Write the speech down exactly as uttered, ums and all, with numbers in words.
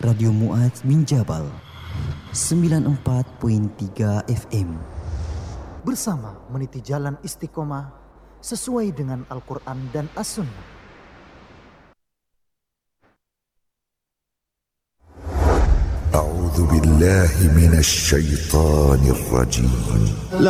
Radio Mu'adz min Jabal sembilan puluh empat perpuluhan tiga F M. Bersama meniti jalan istiqomah sesuai dengan Al-Quran dan As-Sunnah. A'udzu billahi minasy syaithanir rajim.